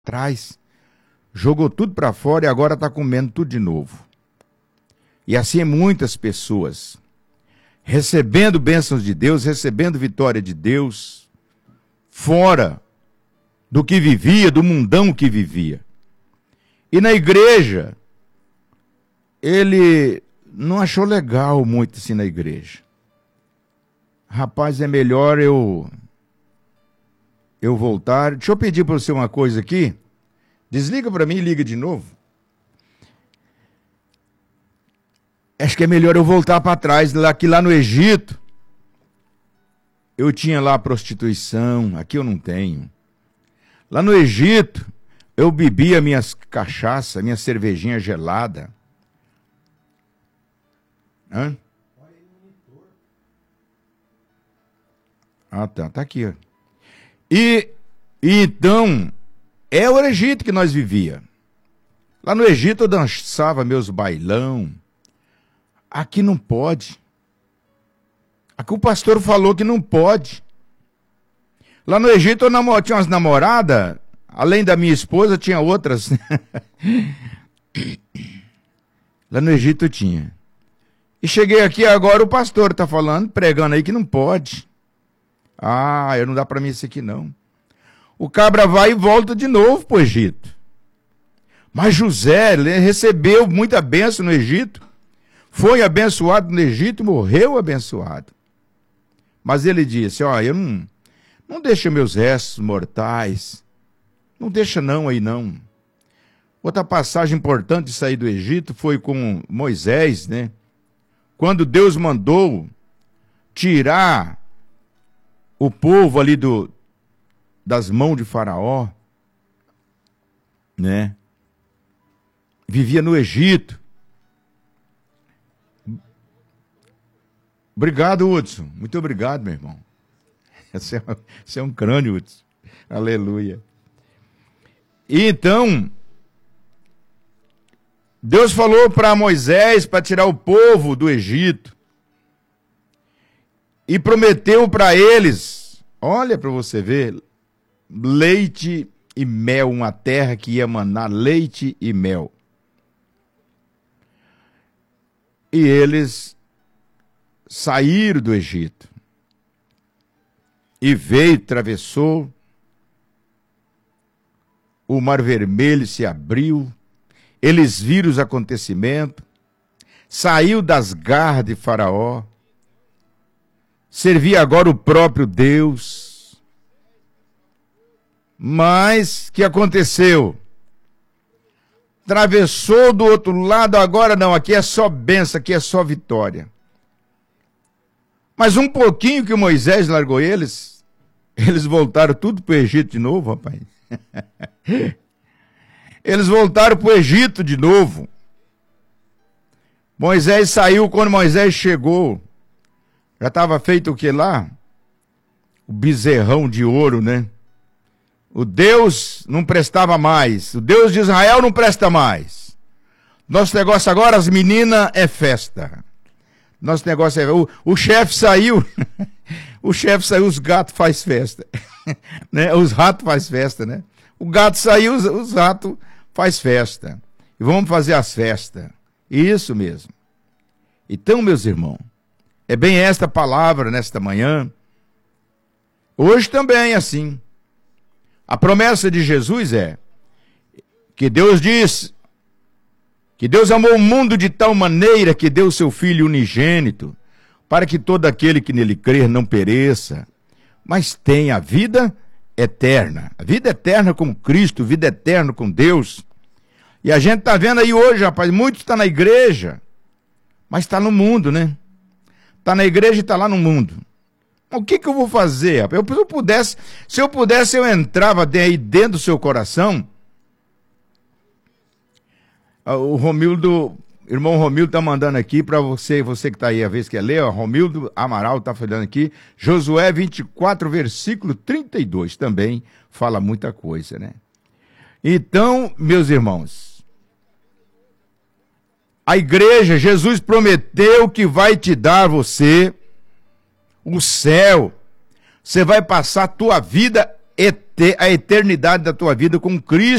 Trás, jogou tudo para fora e agora está comendo tudo de novo. E assim muitas pessoas, recebendo bênçãos de Deus, recebendo vitória de Deus, fora do que vivia, do mundão que vivia. E na igreja, ele não achou legal muito assim na igreja. Rapaz, é melhor eu voltar. Deixa eu pedir para você uma coisa aqui. Desliga para mim e liga de novo. Acho que é melhor eu voltar para trás, que lá no Egito eu tinha lá prostituição, aqui eu não tenho. Lá no Egito eu bebia minhas cachaça, minha cervejinha gelada. Hã? Ah, tá aqui, ó. E então, é o Egito que nós vivia. Lá no Egito eu dançava meus bailão. Aqui não pode. Aqui o pastor falou que não pode. Lá no Egito eu tinha umas namoradas, além da minha esposa, tinha outras. Lá no Egito eu tinha. E cheguei aqui agora, o pastor está falando, pregando aí que não pode. Ah, não dá para mim isso aqui não. O cabra vai e volta de novo para o Egito. Mas José, ele recebeu muita bênção no Egito. Foi abençoado no Egito e morreu abençoado. Mas ele disse, eu não deixa meus restos mortais. Não deixa não aí não. Outra passagem importante de sair do Egito foi com Moisés, né? Quando Deus mandou tirar o povo ali das mãos de Faraó, né? Vivia no Egito. Obrigado, Hudson. Muito obrigado, meu irmão. Você é um crânio, Hudson. Aleluia. E então, Deus falou para Moisés para tirar o povo do Egito. E prometeu para eles, olha para você ver, leite e mel, uma terra que ia manar leite e mel. E eles saíram do Egito. E veio, atravessou, o Mar Vermelho se abriu, eles viram os acontecimentos, saiu das garras de Faraó, servia agora o próprio Deus. Mas o que aconteceu? Atravessou do outro lado, agora não, aqui é só bênção, aqui é só vitória. Mas um pouquinho que Moisés largou eles voltaram tudo para o Egito de novo, rapaz. Eles voltaram para o Egito de novo. Moisés saiu, quando Moisés chegou, já estava feito o que lá? O bezerrão de ouro, né? O Deus não prestava mais. O Deus de Israel não presta mais. Nosso negócio agora, as meninas, é festa. Nosso negócio é... O chefe saiu. O chefe saiu, os gatos faz festa. Né? Os ratos faz festa, né? O gato saiu, os ratos faz festa. E vamos fazer as festas. Isso mesmo. Então, meus irmãos, é bem esta palavra nesta manhã. Hoje também é assim. A promessa de Jesus é que Deus diz que Deus amou o mundo de tal maneira que deu seu Filho unigênito, para que todo aquele que nele crer não pereça, mas tenha a vida eterna. A vida eterna com Cristo, vida eterna com Deus. E a gente está vendo aí hoje, rapaz, muitos estão na igreja, mas está no mundo, né? Está na igreja e está lá no mundo. O que eu vou fazer? Se eu pudesse, eu entrava aí dentro do seu coração. O Romildo, irmão Romildo está mandando aqui para você que está aí, a vez que quer ler, Romildo Amaral está falando aqui, Josué 24, versículo 32, também fala muita coisa, né? Então, meus irmãos, a igreja, Jesus prometeu que vai te dar você o céu. Você vai passar a tua vida eterna ter a eternidade da tua vida com Cristo.